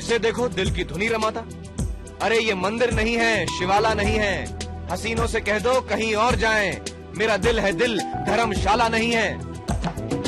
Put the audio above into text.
इसे देखो दिल की धुनी रमाता। अरे ये मंदिर नहीं है, शिवाला नहीं है, हसीनों से कह दो कहीं और जाएं, मेरा दिल है दिल, धर्मशाला नहीं है।